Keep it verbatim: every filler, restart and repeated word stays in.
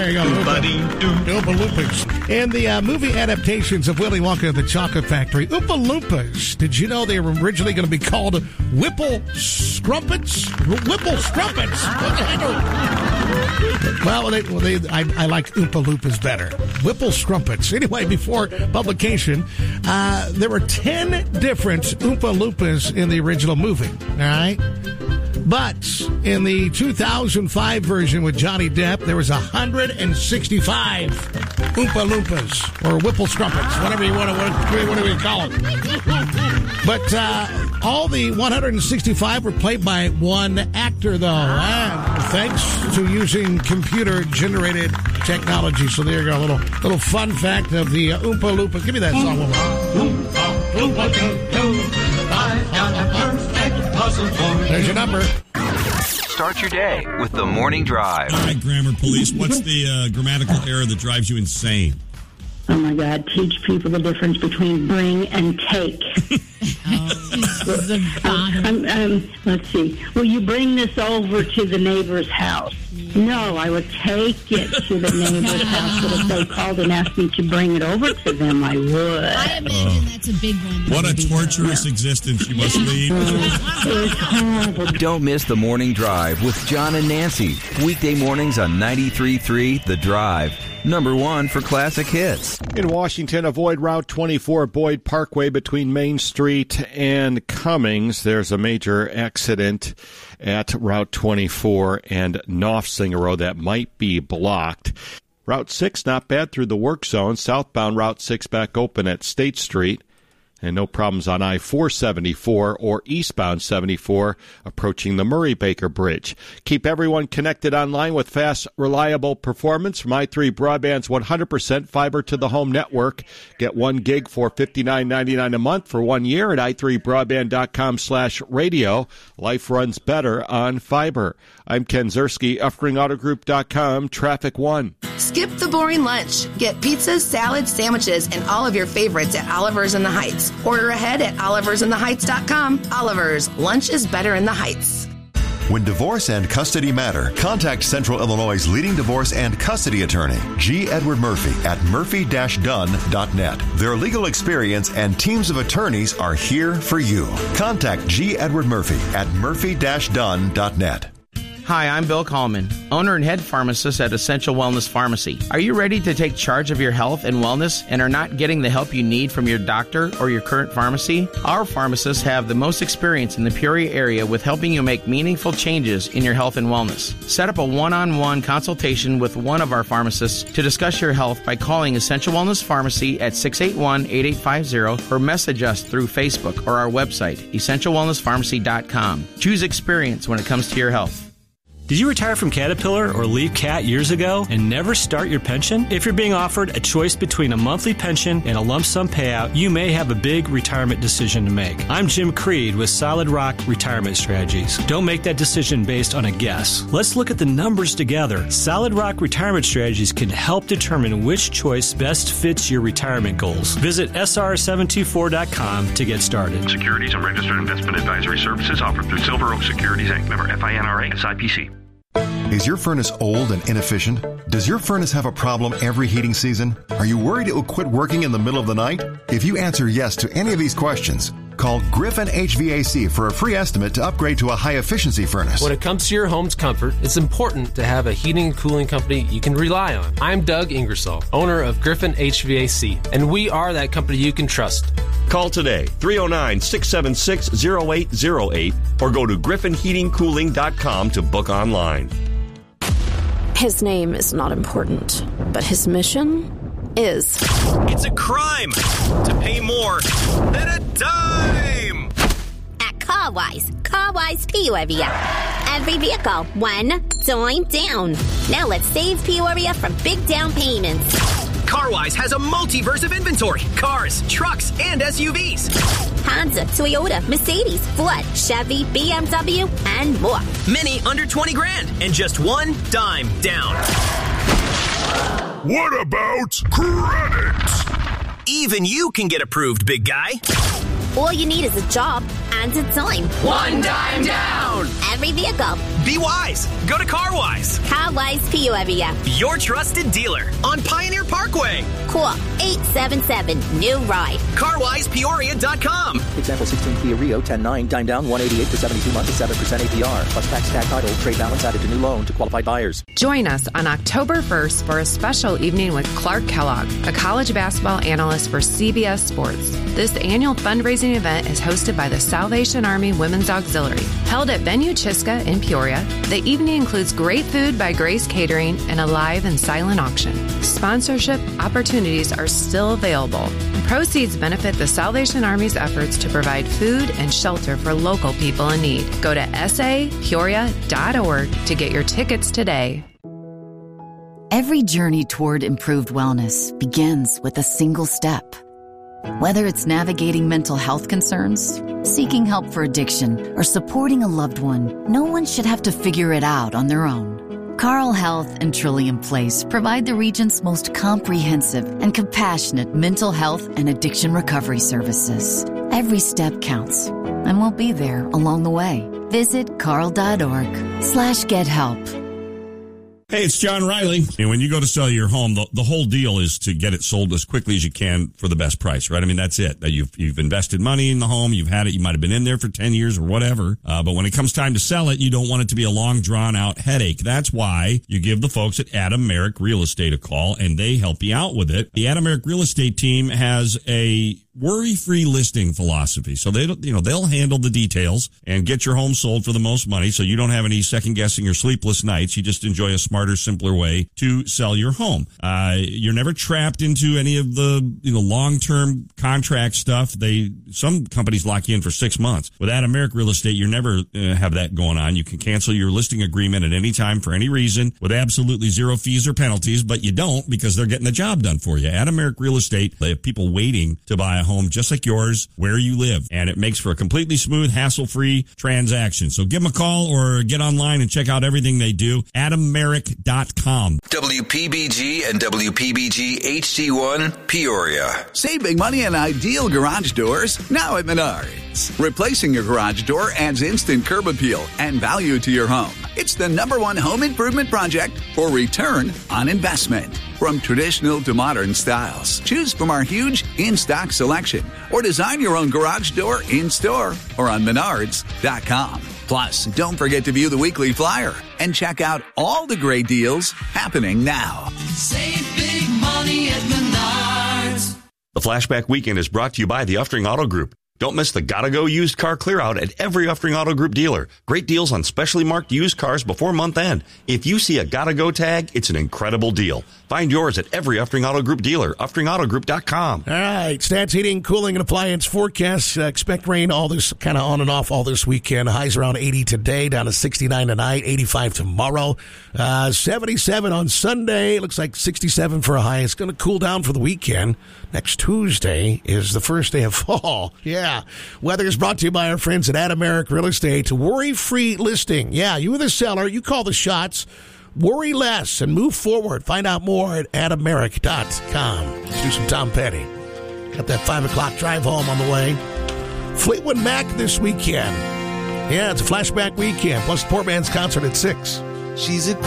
There you go. Oompa Loompas. In the uh, movie adaptations of Willy Wonka and the Chocolate Factory, Oompa Loompas, did you know they were originally going to be called Whipple Scrumpets? Whipple Scrumpets. What the heck are... Well, they, well they, I, I like Oompa Loompas better. Whipple Scrumpets. Anyway, before publication, uh, there were ten different Oompa Loompas in the original movie. All right? But in the two thousand five version with Johnny Depp, there was one hundred sixty-five Oompa Loompas, or Whipple Scrumpets, whatever you want to, whatever you call them. But uh, all the one hundred sixty-five were played by one actor, though, uh, thanks to using computer-generated technology. So there you go, a little, little fun fact of the uh, Oompa Loompa. Give me that song one more. Oompa Loompa, I've got a perfect puzzle for you. There's your number. Start your day with the Morning Drive. All right, Grammar Police, what's the uh, grammatical error that drives you insane? Oh, my God. Teach people the difference between bring and take. Oh, the bottom. Um, um, let's see. Will you bring this over to the neighbor's house? No, I would take it to the neighbor's house. But if they called and asked me to bring it over to them, I would. I imagine that's a big one. What a torturous existence you must lead. It's horrible. Don't miss the Morning Drive with John and Nancy. Weekday mornings on ninety-three point three The Drive. Number one for classic hits. In Washington, avoid Route twenty-four Boyd Parkway between Main Street and Cummings. There's a major accident at Route twenty-four and Knopfsinger Road that might be blocked. Route six, not bad through the work zone. Southbound Route six back open at State Street. And no problems on I four seventy-four or eastbound seventy-four approaching the Murray-Baker Bridge. Keep everyone connected online with fast, reliable performance from i three Broadband's one hundred percent fiber-to-the-home network. Get one gig for fifty-nine ninety-nine a month for one year at i three broadband.com slash radio. Life runs better on fiber. I'm Ken Zerski, Uffring Auto Group dot com, Traffic One. Skip the boring lunch. Get pizzas, salads, sandwiches, and all of your favorites at Oliver's in the Heights. Order ahead at olivers in the heights dot com. Oliver's, lunch is better in the Heights. When divorce and custody matter, contact Central Illinois' leading divorce and custody attorney, G. Edward Murphy, at murphy dash dunn dot net. Their legal experience and teams of attorneys are here for you. Contact G. Edward Murphy at murphy dash dunn dot net. Hi, I'm Bill Coleman, owner and head pharmacist at Essential Wellness Pharmacy. Are you ready to take charge of your health and wellness and are not getting the help you need from your doctor or your current pharmacy? Our pharmacists have the most experience in the Peoria area with helping you make meaningful changes in your health and wellness. Set up a one-on-one consultation with one of our pharmacists to discuss your health by calling Essential Wellness Pharmacy at six eight one, eight eight five zero or message us through Facebook or our website, essential wellness pharmacy dot com. Choose experience when it comes to your health. Did you retire from Caterpillar or leave Cat years ago and never start your pension? If you're being offered a choice between a monthly pension and a lump sum payout, you may have a big retirement decision to make. I'm Jim Creed with Solid Rock Retirement Strategies. Don't make that decision based on a guess. Let's look at the numbers together. Solid Rock Retirement Strategies can help determine which choice best fits your retirement goals. Visit S R seven two four dot com to get started. Securities and registered investment advisory services offered through Silver Oak Securities Incorporated. Member F I N R A, S I P C. Is your furnace old and inefficient? Does your furnace have a problem every heating season? Are you worried it will quit working in the middle of the night? If you answer yes to any of these questions, call Griffin H V A C for a free estimate to upgrade to a high-efficiency furnace. When it comes to your home's comfort, it's important to have a heating and cooling company you can rely on. I'm Doug Ingersoll, owner of Griffin H V A C, and we are that company you can trust. Call today, three oh nine, six seven six, oh eight oh eight, or go to griffin heating cooling dot com to book online. His name is not important, but his mission is. It's a crime to pay more than a dime. At CarWise, CarWise Peoria. Every vehicle, one dime down. Now let's save Peoria from big down payments. CarWise has a multiverse of inventory. Cars, trucks, and S U Vs. Honda, Toyota, Mercedes, Ford, Chevy, B M W, and more. Many under twenty grand and just one dime down. What about credit? Even you can get approved, big guy. All you need is a job and a dime. One dime down. Every vehicle, Be wise. Go to CarWise. CarWise Peoria. Your trusted dealer on Pioneer Parkway. Call eight seven seven, new ride. car wise peoria dot com. Example sixteen Kia Rio ten nine, time down one eighty-eight for seventy-two months at seven percent A P R. Plus tax, tag title, trade balance added to new loan to qualified buyers. Join us on October first for a special evening with Clark Kellogg, a college basketball analyst for C B S Sports. This annual fundraising event is hosted by the Salvation Army Women's Auxiliary. Held at Venue Chisca in Peoria, the evening includes great food by Grace Catering and a live and silent auction. Sponsorship opportunities are still available. Proceeds benefit the Salvation Army's efforts to provide food and shelter for local people in need. Go to s a peoria dot org to get your tickets today. Every journey toward improved wellness begins with a single step. Whether it's navigating mental health concerns, seeking help for addiction, or supporting a loved one, no one should have to figure it out on their own. Carle Health and Trillium Place provide the region's most comprehensive and compassionate mental health and addiction recovery services. Every step counts, and we'll be there along the way. Visit carle.org slash get help. Hey, it's John Riley. And when you go to sell your home, the, the whole deal is to get it sold as quickly as you can for the best price, right? I mean, that's it. You've, you've invested money in the home. You've had it. You might have been in there for ten years or whatever. Uh, but when it comes time to sell it, you don't want it to be a long, drawn-out headache. That's why you give the folks at Adam Merrick Real Estate a call, and they help you out with it. The Adam Merrick Real Estate team has a worry-free listing philosophy. So they, you know, they'll handle the details and get your home sold for the most money. So you don't have any second guessing or sleepless nights. You just enjoy a smarter, simpler way to sell your home. Uh, you're never trapped into any of the, you know, long-term contract stuff. They, some companies lock you in for six months. With Adam Merrick Real Estate, you never uh, have that going on. You can cancel your listing agreement at any time for any reason with absolutely zero fees or penalties, but you don't because they're getting the job done for you. Adam Merrick Real Estate, they have people waiting to buy a home just like yours where you live, and it makes for a completely smooth, hassle-free transaction. So give them a call or get online and check out everything they do. adam merrick dot com. W P B G and W P B G H D one Peoria. Save big money on ideal garage doors now at Menards. Replacing your garage door adds instant curb appeal and value to your home. It's the number one home improvement project for return on investment. From traditional to modern styles, choose from our huge in-stock selection or design your own garage door in-store or on menards dot com. Plus, don't forget to view the weekly flyer and check out all the great deals happening now. Save big money at Menards. The Flashback Weekend is brought to you by the Uftring Auto Group. Don't miss the Gotta Go used car clear out at every Uftring Auto Group dealer. Great deals on specially marked used cars before month end. If you see a Gotta Go tag, it's an incredible deal. Find yours at every Uftring Auto Group dealer, uftring auto group dot com. All right, Stats Heating, Cooling, and Appliance forecast. Uh, expect rain all this, kind of on and off all this weekend. Highs around eighty today, down to sixty-nine tonight, eighty-five tomorrow. Uh, seventy-seven on Sunday. Looks like sixty-seven for a high. It's going to cool down for the weekend. Next Tuesday is the first day of fall. Yeah. Weather is brought to you by our friends at Adam Merrick Real Estate. Worry-free listing. Yeah, you are the seller. You call the shots. Worry less and move forward. Find out more at adam merrick dot com. Let's do some Tom Petty. Got that five o'clock drive home on the way. Fleetwood Mac this weekend. Yeah, it's a flashback weekend, plus the Poor Man's concert at six. She's a